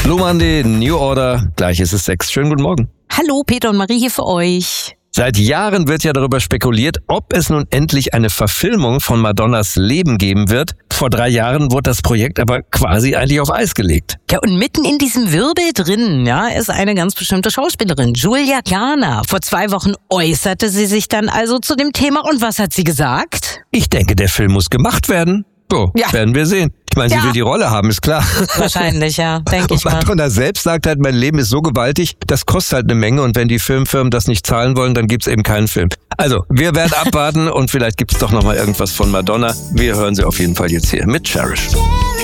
Blue Monday, New Order, gleich ist es 6. Schönen guten Morgen. Hallo, Peter und Marie hier für euch. Seit Jahren wird ja darüber spekuliert, ob es nun endlich eine Verfilmung von Madonnas Leben geben wird. Vor 3 Jahren wurde das Projekt aber quasi eigentlich auf Eis gelegt. Ja, und mitten in diesem Wirbel drin, ist eine ganz bestimmte Schauspielerin, Julia Garner. Vor 2 Wochen äußerte sie sich dann also zu dem Thema. Und was hat sie gesagt? Ich denke, der Film muss gemacht werden. So, werden wir sehen. Ich meine, sie will die Rolle haben, ist klar. Wahrscheinlich, ja, denke ich mal. Madonna selbst sagt halt, mein Leben ist so gewaltig, das kostet halt eine Menge und wenn die Filmfirmen das nicht zahlen wollen, dann gibt's eben keinen Film. Also, wir werden abwarten und vielleicht gibt's doch nochmal irgendwas von Madonna. Wir hören sie auf jeden Fall jetzt hier mit Cherish.